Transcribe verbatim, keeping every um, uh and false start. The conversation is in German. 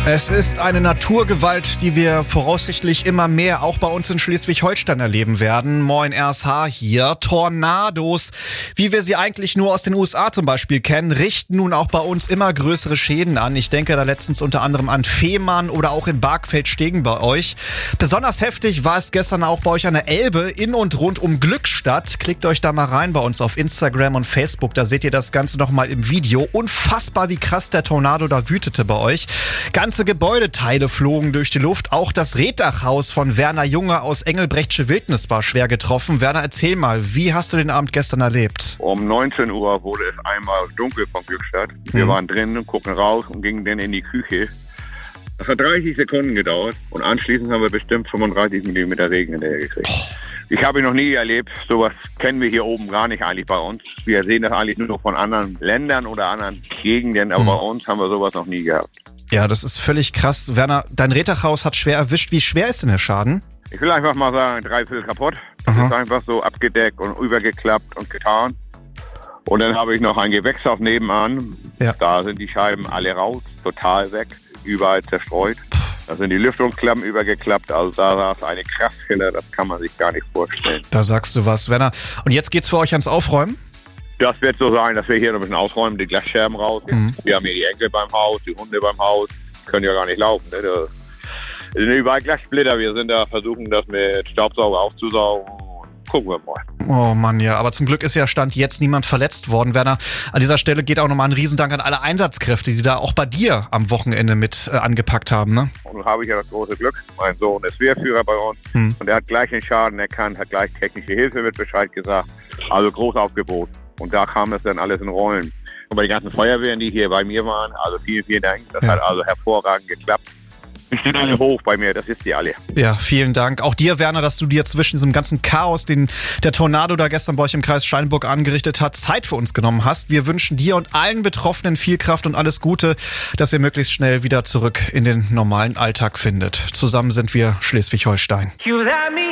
Es ist eine Naturgewalt, die wir voraussichtlich immer mehr auch bei uns in Schleswig-Holstein erleben werden. Moin R S H hier. Tornados, wie wir sie eigentlich nur aus den U S A zum Beispiel kennen, richten nun auch bei uns immer größere Schäden an. Ich denke da letztens unter anderem an Fehmarn oder auch in Barkfeld-Stegen bei euch. Besonders heftig war es gestern auch bei euch an der Elbe in und rund um Glückstadt. Klickt euch da mal rein bei uns auf Instagram und Facebook. Da seht ihr das Ganze nochmal im Video. Unfassbar, wie krass der Tornado da wütete bei euch. Ganze Gebäudeteile flogen durch die Luft. Auch das Reddachhaus von Werner Junge aus Engelbrechtsche Wildnis war schwer getroffen. Werner, erzähl mal, wie hast du den Abend gestern erlebt? Um neunzehn Uhr wurde es einmal dunkel von Glückstadt. Wir mhm. waren drin, gucken raus und gingen dann in die Küche. Das hat dreißig Sekunden gedauert und anschließend haben wir bestimmt fünfunddreißig Millimeter Regen hinterher gekriegt. Oh. Ich habe ihn noch nie erlebt. Sowas kennen wir hier oben gar nicht eigentlich bei uns. Wir sehen das eigentlich nur noch von anderen Ländern oder anderen Gegenden, aber mhm. bei uns haben wir sowas noch nie gehabt. Ja, das ist völlig krass. Werner, dein Reddachhaus hat schwer erwischt. Wie schwer ist denn der Schaden? Ich will einfach mal sagen, drei Viertel kaputt. Das Aha. ist einfach so abgedeckt und übergeklappt und getan. Und dann habe ich noch ein Gewächshaus nebenan. Ja. Da sind die Scheiben alle raus, total weg, überall zerstreut. Da sind die Lüftungsklappen übergeklappt. Also da saß eine Kraftquelle, das kann man sich gar nicht vorstellen. Da sagst du was, Werner. Und jetzt geht's für euch ans Aufräumen? Das wird so sein, dass wir hier noch ein bisschen ausräumen, die Glasscherben raus. Mhm. Wir haben hier die Enkel beim Haus, die Hunde beim Haus. Können ja gar nicht laufen. Ne? Das sind überall Glassplitter. Wir sind da, versuchen das mit Staubsauger aufzusaugen. Gucken wir mal. Oh Mann, ja. Aber zum Glück ist ja Stand jetzt niemand verletzt worden. Werner, an dieser Stelle geht auch nochmal ein Riesendank an alle Einsatzkräfte, die da auch bei dir am Wochenende mit äh, angepackt haben, ne? Und nun habe ich ja das große Glück. Mein Sohn ist Wehrführer bei uns. Hm. Und er hat gleich den Schaden erkannt, hat gleich technische Hilfe mit Bescheid gesagt. Also Großaufgebot. Und da kam es dann alles in Rollen. Und bei den ganzen Feuerwehren, die hier bei mir waren, also vielen, vielen Dank. Das ja. hat also hervorragend geklappt. Die stehen alle hoch bei mir, das ist die alle. Ja, vielen Dank. Auch dir, Werner, dass du dir zwischen diesem ganzen Chaos, den der Tornado da gestern bei euch im Kreis Steinburg angerichtet hat, Zeit für uns genommen hast. Wir wünschen dir und allen Betroffenen viel Kraft und alles Gute, dass ihr möglichst schnell wieder zurück in den normalen Alltag findet. Zusammen sind wir Schleswig-Holstein.